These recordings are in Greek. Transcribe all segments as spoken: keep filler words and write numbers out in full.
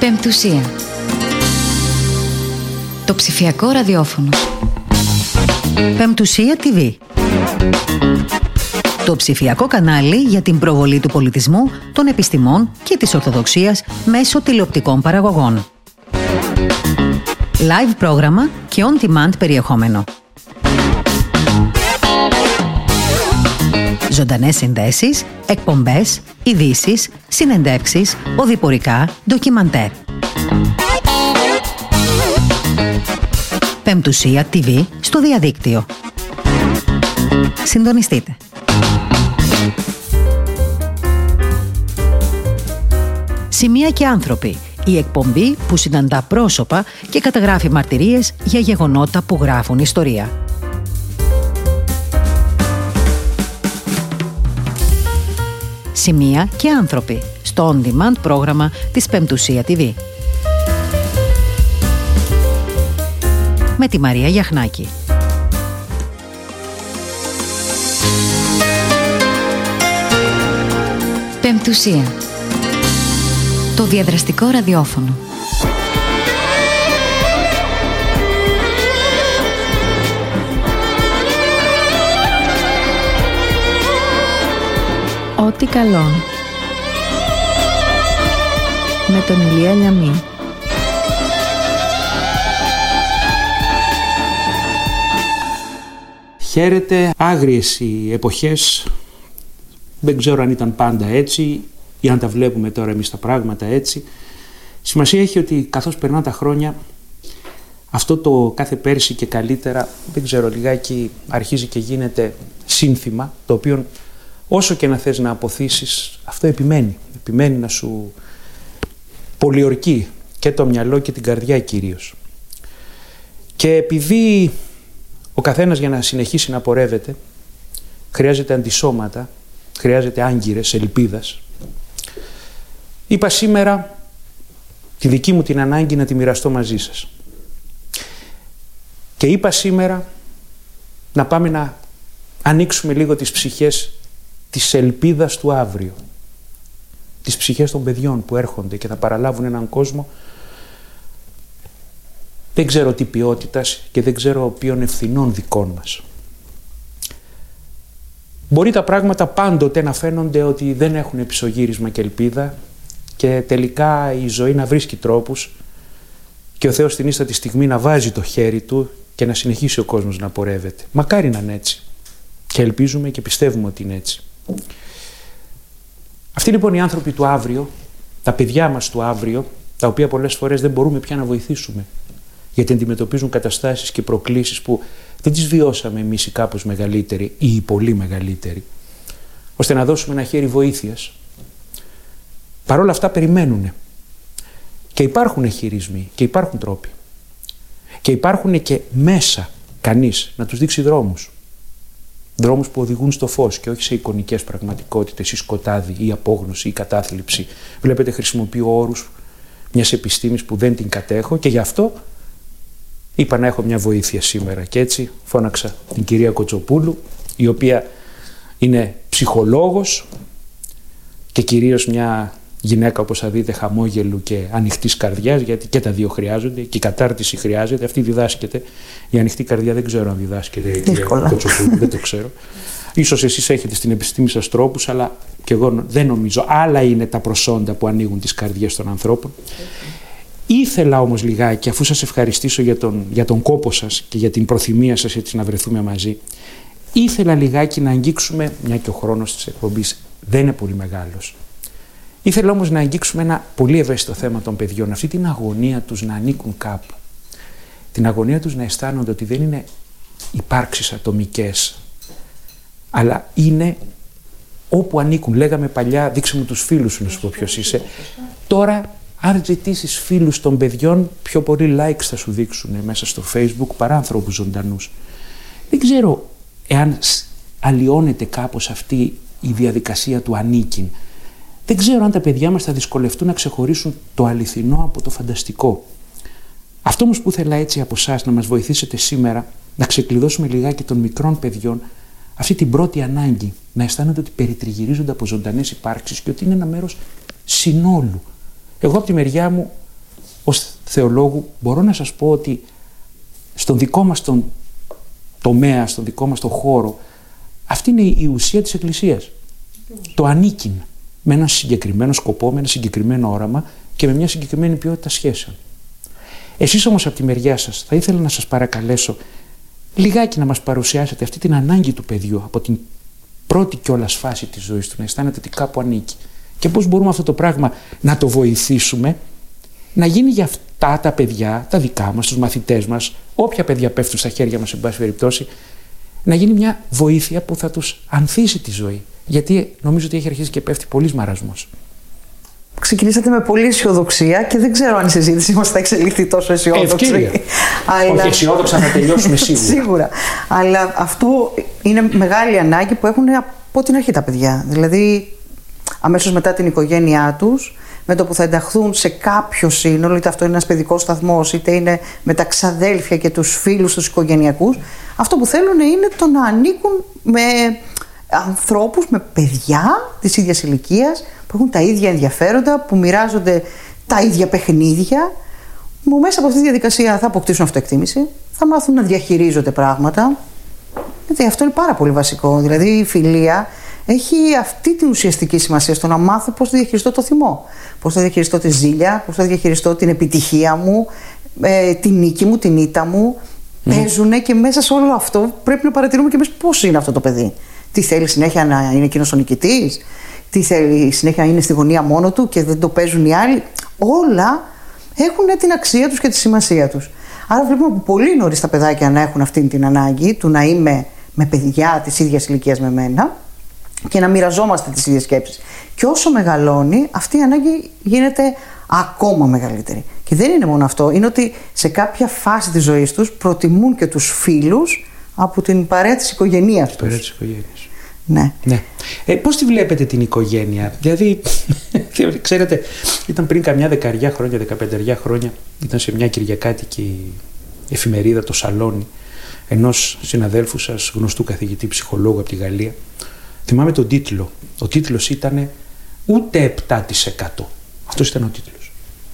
Πεμπτουσία. Το ψηφιακό ραδιόφωνο. Πεμπτουσία τι βι. Το ψηφιακό κανάλι για την προβολή του πολιτισμού, των επιστημών και της Ορθοδοξίας μέσω τηλεοπτικών παραγωγών. Live πρόγραμμα και on-demand περιεχόμενο. Ζωντανές συνδέσεις, εκπομπές, ειδήσεις, συνεντεύξεις, οδηπορικά, ντοκιμαντέρ. Πεμπτουσία τι βι στο διαδίκτυο. Συντονιστείτε. Σημεία και άνθρωποι. Η εκπομπή που συναντά πρόσωπα και καταγράφει μαρτυρίες για γεγονότα που γράφουν ιστορία. Σημεία και άνθρωποι στο on-demand πρόγραμμα της Πεμπτουσία τι βι. Με τη Μαρία Γιαχνάκη. Πεμπτουσία. Το διαδραστικό ραδιόφωνο. Ό,τι καλόν. Με τον Ηλία Λιαμή. Χαίρετε, άγριες οι εποχές. Δεν ξέρω αν ήταν πάντα έτσι ή αν τα βλέπουμε τώρα εμείς τα πράγματα έτσι. Σημασία έχει ότι καθώς περνά τα χρόνια, αυτό το κάθε πέρσι και καλύτερα, δεν ξέρω, λιγάκι αρχίζει και γίνεται σύνθημα, το οποίο όσο και να θες να αποθήσεις, αυτό επιμένει. Επιμένει να σου πολιορκεί και το μυαλό και την καρδιά κυρίως. Και επειδή ο καθένας για να συνεχίσει να πορεύεται, χρειάζεται αντισώματα, χρειάζεται άγκυρες ελπίδας, είπα σήμερα τη δική μου την ανάγκη να τη μοιραστώ μαζί σας. Και είπα σήμερα να πάμε να ανοίξουμε λίγο τις ψυχές της ελπίδας του αύριο. Τις ψυχές των παιδιών που έρχονται και θα παραλάβουν έναν κόσμο δεν ξέρω τι ποιότητας και δεν ξέρω ποιον ευθυνών δικών μας. Μπορεί τα πράγματα πάντοτε να φαίνονται ότι δεν έχουν επισωγύρισμα και ελπίδα και τελικά η ζωή να βρίσκει τρόπους και ο Θεός την ίστατη στιγμή να βάζει το χέρι Του και να συνεχίσει ο κόσμος να πορεύεται. Μακάρι να είναι έτσι. Και ελπίζουμε και πιστεύουμε ότι είναι έτσι. Αυτοί λοιπόν οι άνθρωποι του αύριο, τα παιδιά μας του αύριο, τα οποία πολλές φορές δεν μπορούμε πια να βοηθήσουμε, γιατί αντιμετωπίζουν καταστάσεις και προκλήσεις που δεν τις βιώσαμε εμείς οι κάπως μεγαλύτεροι ή οι πολύ μεγαλύτεροι, ώστε να δώσουμε ένα χέρι βοήθειας. Παρ' όλα αυτά περιμένουν. Και υπάρχουν χειρισμοί και υπάρχουν τρόποι. Και υπάρχουν και μέσα κανείς να τους δείξει δρόμους. Δρόμους που οδηγούν στο φως και όχι σε εικονικές πραγματικότητες ή σκοτάδι ή απόγνωση ή κατάθλιψη. Βλέπετε, χρησιμοποιώ όρους μιας επιστήμης που δεν την κατέχω και γι' αυτό είπα να έχω μια βοήθεια σήμερα. Και έτσι φώναξα την κυρία Κοτσοπούλου, η οποία είναι ψυχολόγος και κυρίως μια γυναίκα, όπως θα δείτε, χαμόγελου και ανοιχτής καρδιάς, γιατί και τα δύο χρειάζονται και η κατάρτιση χρειάζεται. Αυτή διδάσκεται. Η ανοιχτή καρδιά δεν ξέρω αν διδάσκεται, κυρία Κοτσοπούλου, δεν το ξέρω. Ίσως εσείς έχετε στην επιστήμη σας τρόπους, αλλά και εγώ δεν νομίζω. Άλλα είναι τα προσόντα που ανοίγουν τις καρδιές των ανθρώπων. Ήθελα όμως λιγάκι, αφού σας ευχαριστήσω για τον, για τον κόπο σας και για την προθυμία σας έτσι να βρεθούμε μαζί, ήθελα λιγάκι να αγγίξουμε, μια και ο χρόνος της εκπομπής δεν είναι πολύ μεγάλος, ήθελα όμως να αγγίξουμε ένα πολύ ευαίσθητο θέμα των παιδιών, αυτή την αγωνία τους να ανήκουν κάπου, την αγωνία τους να αισθάνονται ότι δεν είναι υπάρξεις ατομικές, αλλά είναι όπου ανήκουν. Λέγαμε παλιά, δείξε μου τους φίλους σου να σου πω ποιος είσαι. Τώρα, αν ζητήσεις φίλους των παιδιών, πιο πολύ likes θα σου δείξουν μέσα στο Facebook παρά ανθρώπους ζωντανούς. Δεν ξέρω εάν αλλοιώνεται κάπως αυτή η διαδικασία του ανήκειν. Δεν ξέρω αν τα παιδιά μας θα δυσκολευτούν να ξεχωρίσουν το αληθινό από το φανταστικό. Αυτό όμως που ήθελα έτσι από εσάς να μας βοηθήσετε σήμερα, να ξεκλειδώσουμε λιγάκι των μικρών παιδιών αυτή την πρώτη ανάγκη, να αισθάνονται ότι περιτριγυρίζονται από ζωντανές υπάρξεις και ότι είναι ένα μέρος συνόλου. Εγώ από τη μεριά μου ως θεολόγου μπορώ να σας πω ότι στον δικό μας τον τομέα, στον δικό μας τον χώρο, αυτή είναι η ουσία της Εκκλησίας. Το ανήκειν, με ένα συγκεκριμένο σκοπό, με ένα συγκεκριμένο όραμα και με μια συγκεκριμένη ποιότητα σχέσεων. Εσείς όμως από τη μεριά σας θα ήθελα να σας παρακαλέσω λιγάκι να μας παρουσιάσετε αυτή την ανάγκη του παιδιού από την πρώτη κιόλας φάση της ζωής του, να αισθάνεται ότι κάπου ανήκει. Και πώς μπορούμε αυτό το πράγμα να το βοηθήσουμε να γίνει για αυτά τα παιδιά, τα δικά μας, τους μαθητές μας, όποια παιδιά πέφτουν στα χέρια μας, εν πάση περιπτώσει, να γίνει μια βοήθεια που θα τους ανθίσει τη ζωή. Γιατί νομίζω ότι έχει αρχίσει και πέφτει πολύς μαρασμός. Ξεκινήσατε με πολύ αισιοδοξία και δεν ξέρω αν η συζήτησή μας θα εξελιχθεί τόσο αισιόδοξη. Ευκαιρία. Αλλά... Όχι αισιόδοξα θα τελειώσουμε σίγουρα. Σίγουρα. Αλλά αυτό είναι μεγάλη ανάγκη που έχουν από την αρχή τα παιδιά. Δηλαδή, αμέσως μετά την οικογένειά τους, με το που θα ενταχθούν σε κάποιο σύνολο, είτε αυτό είναι ένας παιδικός σταθμός, είτε είναι με τα ξαδέλφια και τους φίλους τους οικογενειακούς, αυτό που θέλουν είναι το να ανήκουν με ανθρώπους, με παιδιά της ίδιας ηλικίας, που έχουν τα ίδια ενδιαφέροντα, που μοιράζονται τα ίδια παιχνίδια, που μέσα από αυτή τη διαδικασία θα αποκτήσουν αυτοεκτίμηση, θα μάθουν να διαχειρίζονται πράγματα. Γιατί αυτό είναι πάρα πολύ βασικό. Δηλαδή η φιλία έχει αυτή την ουσιαστική σημασία στο να μάθω πώς θα διαχειριστώ το θυμό, πώς θα διαχειριστώ τη ζήλια, πώς θα διαχειριστώ την επιτυχία μου, ε, την νίκη μου, την ήττα μου. Mm. Παίζουνε και μέσα σε όλο αυτό πρέπει να παρατηρούμε και εμείς πώς είναι αυτό το παιδί. Τι θέλει συνέχεια να είναι εκείνος ο νικητής, τι θέλει συνέχεια να είναι στη γωνία μόνο του και δεν το παίζουν οι άλλοι. Όλα έχουν την αξία τους και τη σημασία τους. Άρα βλέπουμε από πολύ νωρίς τα παιδάκια να έχουν αυτή την ανάγκη του να είμαι με παιδιά της ίδιας ηλικίας με μένα και να μοιραζόμαστε τις ίδιες σκέψεις. Και όσο μεγαλώνει, αυτή η ανάγκη γίνεται ακόμα μεγαλύτερη. Και δεν είναι μόνο αυτό, είναι ότι σε κάποια φάση της ζωής τους προτιμούν και τους φίλους από την παρέα της οικογένειας τους. Παρέα της οικογένειας. Ναι. ναι. Ε, πώς τη βλέπετε την οικογένεια? Δηλαδή, ξέρετε, ήταν πριν καμιά δεκαριά χρόνια, δεκαπενταριά χρόνια, ήταν σε μια κυριακάτικη εφημερίδα, το Σαλόνι, ενός συναδέλφου σας, γνωστού καθηγητή ψυχολόγου από τη Γαλλία. Θυμάμαι τον τίτλο. Ο τίτλος ήταν «Ούτε επτά τοις εκατό». Αυτός ήταν ο τίτλος.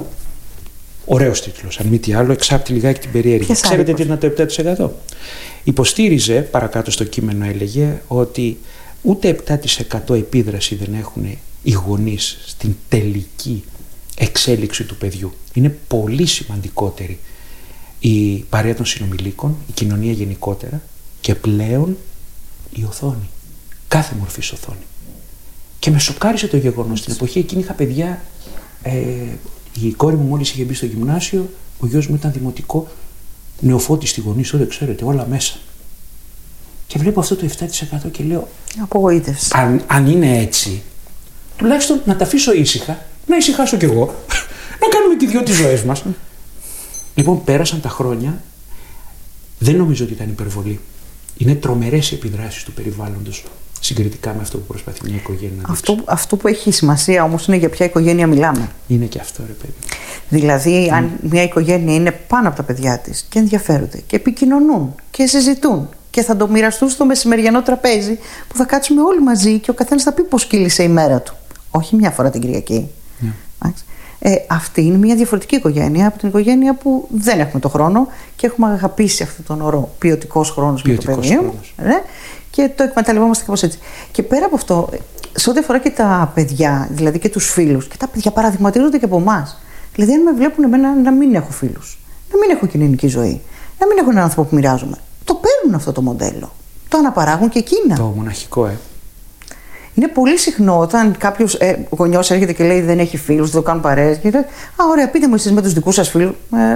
Ωραίος τίτλος, αν μη τι άλλο, εξάπτει λιγάκι την περιέργεια. Ξέρετε τι ήταν το επτά τοις εκατό? Υποστήριζε, παρακάτω στο κείμενο έλεγε, ότι ούτε επτά τοις εκατό επίδραση δεν έχουν οι γονείς στην τελική εξέλιξη του παιδιού. Είναι πολύ σημαντικότερη η παρέα των συνομιλίκων, η κοινωνία γενικότερα και πλέον η οθόνη. Κάθε μορφή οθόνη. Και με σοκάρισε το γεγονός. Στην εποχή εκείνη είχα παιδιά, ε, η κόρη μου μόλις είχε μπει στο γυμνάσιο, ο γιος μου ήταν δημοτικό, νεοφώτιστη γονείς, όλα ξέρετε, όλα μέσα. Και βλέπω αυτό το επτά τοις εκατό και λέω, απογοήτευση. Αν, αν είναι έτσι, τουλάχιστον να τα αφήσω ήσυχα, να ησυχάσω κι εγώ, να κάνουμε τη δυο τις ζωές μας. Λοιπόν, πέρασαν τα χρόνια, δεν νομίζω ότι ήταν υπερβολή. Είναι τρομερές οι επιδράσεις του περιβάλλοντος συγκριτικά με αυτό που προσπαθεί μια οικογένεια να αυτό, αυτό που έχει σημασία όμως είναι για ποια οικογένεια μιλάμε. Είναι και αυτό, ρε παιδί. Δηλαδή, mm. αν μια οικογένεια είναι πάνω από τα παιδιά της και ενδιαφέρονται και επικοινωνούν και συζητούν και θα το μοιραστούν στο μεσημεριανό τραπέζι που θα κάτσουμε όλοι μαζί και ο καθένας θα πει πώς κύλησε η μέρα του. Όχι μια φορά την Κυριακή. Yeah. Ε, αυτή είναι μια διαφορετική οικογένεια από την οικογένεια που δεν έχουμε το χρόνο και έχουμε αγαπήσει αυτόν τον όρο ποιοτικός χρόνος με το παιδί μου. Ναι, και το εκμεταλλευόμαστε κάπως έτσι. Και πέρα από αυτό, σε ό,τι αφορά και τα παιδιά, δηλαδή και τους φίλους, και τα παιδιά παραδειγματίζονται και από εμάς. Δηλαδή, αν με βλέπουν εμένα να μην έχω φίλους, να μην έχω κοινωνική ζωή, να μην έχω έναν άνθρωπο που μοιράζομαι, το παίρνουν αυτό το μοντέλο. Το αναπαράγουν και εκείνα. Το μοναχικό, ε. Είναι πολύ συχνό όταν κάποιος ε, γονιός έρχεται και λέει δεν έχει φίλους, δεν το κάνουν παρέες. Και λέει, α, ωραία, πείτε μου εσείς με τους δικούς σας φίλους. Ε,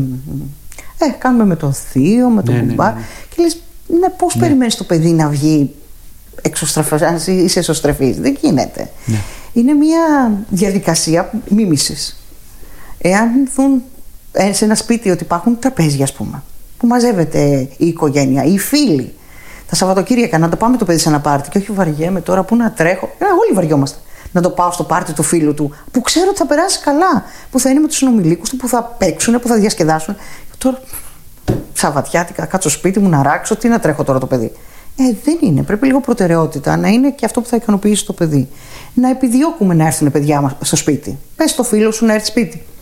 ε, κάνουμε με το θείο, με τον ναι, κουμπά. Ναι, ναι, ναι. Και λες, ναι, πώς ναι. περιμένεις το παιδί να βγει εξωστρεφής, αν είσαι εσωστρεφής? Δεν γίνεται. Ναι. Είναι μια διαδικασία μίμησης. Εάν δουν σε ένα σπίτι ότι υπάρχουν τραπέζια, ας πούμε, που μαζεύεται η οικογένεια, οι φίλοι. Τα Σαββατοκύριακα να το πάμε το παιδί σε ένα πάρτι και όχι βαριέμαι τώρα που να τρέχω. Ε, όλοι βαριόμαστε. Να το πάω στο πάρτι του φίλου του που ξέρω ότι θα περάσει καλά. Που θα είναι με τους συνομιλίκους του, που θα παίξουν, που θα διασκεδάσουν. Και τώρα Σαββατιάτικα, κάτσω σπίτι μου να ράξω. Τι να τρέχω τώρα το παιδί? Ε, δεν είναι. Πρέπει λίγο προτεραιότητα να είναι και αυτό που θα ικανοποιήσει το παιδί. Να επιδιώκουμε να έρθουν παιδιά μας στο σπίτι. Πες στο φίλο σου να έρθει σπίτι.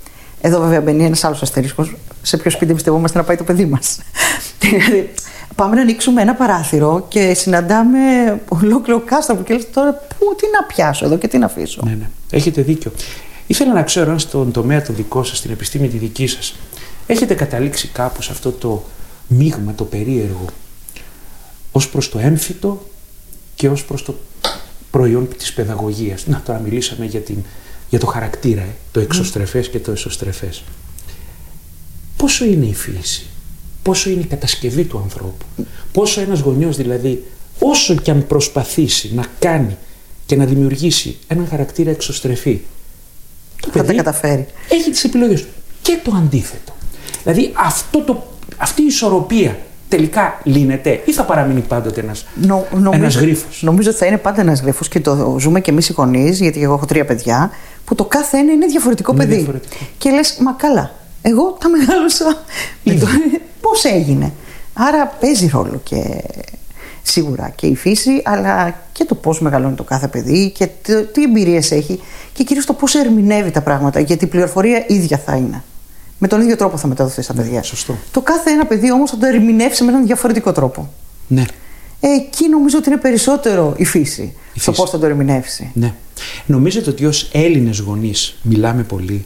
Εδώ βέβαια μπαίνει ένας άλλος αστερίσκος. Σε ποιο σπίτι εμπιστευόμαστε να πάει το παιδί μας. Δηλαδή, πάμε να ανοίξουμε ένα παράθυρο και συναντάμε ολόκληρο κάστρο και λέει τώρα πού, τι να πιάσω εδώ και τι να αφήσω. Ναι, ναι. Έχετε δίκιο. Ήθελα να ξέρω αν στον τομέα το δικό σας, στην επιστήμη τη δική σας, έχετε καταλήξει κάπου σε αυτό το μείγμα, το περίεργο, ως προς το έμφυτο και ως προς το προϊόν της παιδαγωγίας. Να, τώρα μιλήσαμε για, την, για το χαρακτήρα, ε, το εξωστρεφές και το εσωστρεφές. Πόσο είναι η φύση, πόσο είναι η κατασκευή του ανθρώπου, πόσο ένας γονιός δηλαδή, όσο κι αν προσπαθήσει να κάνει και να δημιουργήσει έναν χαρακτήρα εξωστρεφή, το θα παιδί τα καταφέρει. Έχει τις επιλογές του. Και το αντίθετο. Δηλαδή αυτό το, αυτή η ισορροπία τελικά λύνεται ή θα παραμείνει πάντοτε ένας, Νο, νομίζω, ένας γρίφος. Νομίζω ότι θα είναι πάντα ένας γρίφος και το ζούμε και εμείς οι γονείς, γιατί εγώ έχω τρία παιδιά, που το κάθε ένα είναι διαφορετικό Είναι παιδί. διαφορετικό. Και λες, μα καλά, εγώ τα μεγάλωσα. Πώς έγινε. Άρα παίζει ρόλο και σίγουρα και η φύση, αλλά και το πώς μεγαλώνει το κάθε παιδί και το, τι εμπειρίες έχει και κυρίως το πώς ερμηνεύει τα πράγματα. Γιατί η πληροφορία ίδια θα είναι. Με τον ίδιο τρόπο θα μεταδοθεί στα παιδιά. Σωστό. Το κάθε ένα παιδί όμως θα το ερμηνεύσει με έναν διαφορετικό τρόπο. Ναι. Ε, εκεί νομίζω ότι είναι περισσότερο η φύση, Η στο φύση. πώς θα το ερμηνεύσει. Ναι. Νομίζετε ότι ως Έλληνες γονείς μιλάμε πολύ?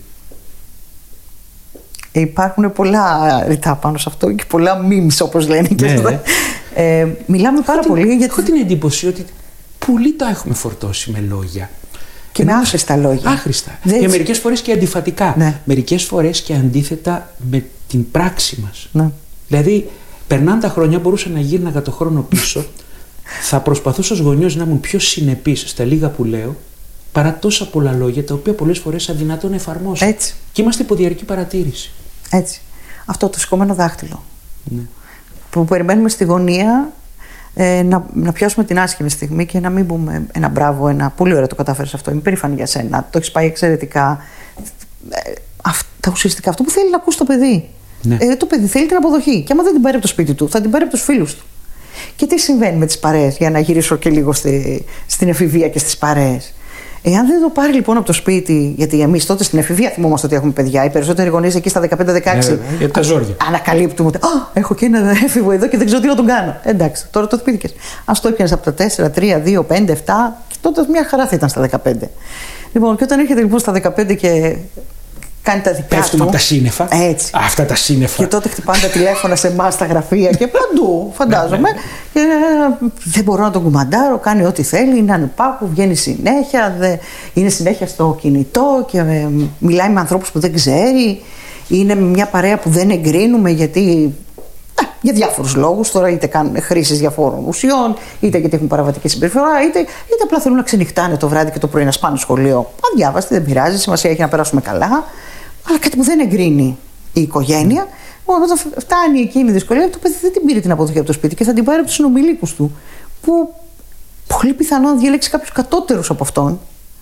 Ε, υπάρχουν πολλά ρητά πάνω σε αυτό και πολλά memes όπως λένε. Ναι, Και ναι. ε, μιλάμε πάρα Έχω πολύ την, γιατί... Έχω την εντύπωση ότι πολύ τα έχουμε φορτώσει με λόγια. Και με Ενώ- άχρηστα λόγια. Άχρηστα. Δεν- Και μερικές φορές και αντιφατικά. Ναι. Μερικές φορές και αντίθετα με την πράξη μας. Ναι. Δηλαδή, περνάνε τα χρόνια, μπορούσα να γύρναγα το χρόνο πίσω, θα προσπαθούσα ως γονιός να ήμουν πιο συνεπής στα λίγα που λέω, παρά τόσα πολλά λόγια τα οποία πολλές φορές αδυνατό να εφαρμόσω. Έτσι. Και είμαστε υπό διαρκή παρατήρηση. Έτσι. Αυτό το σηκωμένο δάχτυλο. Ναι. Που περιμένουμε στη γωνία ε, να, να πιάσουμε την άσχημη στιγμή και να μην πούμε ένα μπράβο, ένα πολύ ωραίο το κατάφερες αυτό, είμαι περήφανη για σένα, το έχεις πάει εξαιρετικά. Ε, αυτά ουσιαστικά αυτό που θέλει να ακούσει το παιδί. Ναι. Ε, το παιδί θέλει την αποδοχή. Και άμα δεν την πάρει από το σπίτι του, θα την πάρει από τους φίλους του. Και τι συμβαίνει με τις παρέες, για να γυρίσω και λίγο στη, στην εφηβεία και στις παρέες. Εάν δεν το πάρει λοιπόν από το σπίτι, γιατί εμείς τότε στην εφηβεία θυμόμαστε ότι έχουμε παιδιά, οι περισσότεροι γονείς εκεί στα δεκαπέντε δεκαέξι. Ναι, βέβαια, για τα ζόρια. Ανακαλύπτουμε ότι «Α, έχω και ένα έφηβο εδώ και δεν ξέρω τι να τον κάνω». Εντάξει, τώρα το θυμήθηκες. Αν το έπιανες από τα τέσσερα, τρία, δύο, πέντε, επτά, και τότε μια χαρά θα ήταν στα δεκαπέντε. Λοιπόν, και όταν έρχεται λοιπόν στα δεκαπέντε και κάνει τα δικά Πέφτουμε του. από τα σύννεφα. Έτσι. Αυτά τα σύννεφα. Και τότε χτυπάνε τα τηλέφωνα σε εμάς στα γραφεία και παντού, φαντάζομαι. Και ε, δεν μπορώ να τον κουμαντάρω, κάνει ό,τι θέλει, είναι ανυπάκου, βγαίνει συνέχεια, δε, είναι συνέχεια στο κινητό και ε, μιλάει με ανθρώπους που δεν ξέρει. Είναι με μια παρέα που δεν εγκρίνουμε γιατί. Ε, για διάφορους λόγους, τώρα είτε κάνουν χρήσεις διαφόρων ουσιών, είτε γιατί έχουν παραβατική συμπεριφορά, είτε, είτε απλά θέλουν να ξενυχτάνε το βράδυ και το πρωί να σπάνε σχολείο. Αδιάβαστοι, δεν πειράζει, σημασία έχει να περάσουμε καλά. Αλλά κάτι που δεν εγκρίνει η οικογένεια, μόνο όταν φτάνει εκείνη η δυσκολία, το παιδί δεν την πήρε την αποδοχή από το σπίτι και θα την πάρει από τους συνομιλίκους του. Που πολύ πιθανόν να διαλέξει κάποιους κατώτερους από αυτόν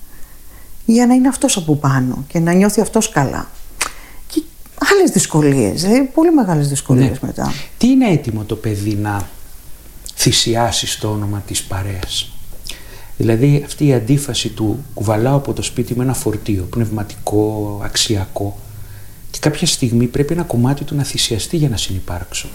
για να είναι αυτός από πάνω και να νιώθει αυτός καλά. Και άλλες δυσκολίες, δηλαδή πολύ μεγάλες δυσκολίες Ναι. μετά. Τι είναι έτοιμο το παιδί να θυσιάσει στο όνομα της παρέας? Δηλαδή αυτή η αντίφαση του κουβαλάω από το σπίτι με ένα φορτίο πνευματικό, αξιακό, και κάποια στιγμή πρέπει ένα κομμάτι του να θυσιαστεί για να συνυπάρξω.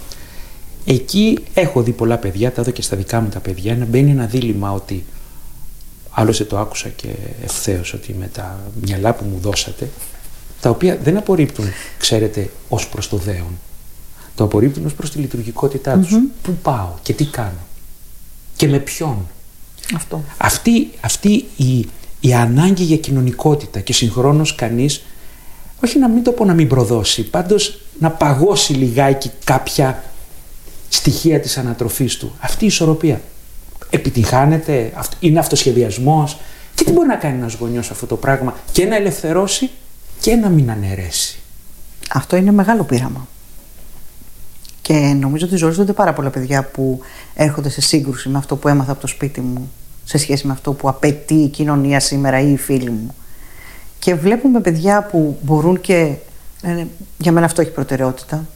Εκεί έχω δει πολλά παιδιά, τα δω και στα δικά μου τα παιδιά, να μπαίνει ένα δίλημμα ότι, άλλωστε το άκουσα και ευθέως, ότι με τα μυαλά που μου δώσατε, τα οποία δεν απορρίπτουν, ξέρετε, ως προς το δέον. Το απορρίπτουν ως προς τη λειτουργικότητά τους. Mm-hmm. Πού πάω και τι κάνω και με ποιον. Αυτό. Αυτή, αυτή η, η ανάγκη για κοινωνικότητα και συγχρόνως κανείς, όχι να μην το πω να μην προδώσει, πάντως να παγώσει λιγάκι κάποια στοιχεία της ανατροφής του. Αυτή η ισορροπία επιτυγχάνεται, είναι αυτοσχεδιασμός, και τι μπορεί να κάνει ένας γονιός αυτό το πράγμα, και να ελευθερώσει και να μην αναιρέσει. Αυτό είναι μεγάλο πείραμα. Και νομίζω ότι ζορίζονται πάρα πολλά παιδιά που έρχονται σε σύγκρουση με αυτό που έμαθα από το σπίτι μου, σε σχέση με αυτό που απαιτεί η κοινωνία σήμερα ή οι φίλοι μου. Και βλέπουμε παιδιά που μπορούν και λένε, για μένα αυτό έχει προτεραιότητα.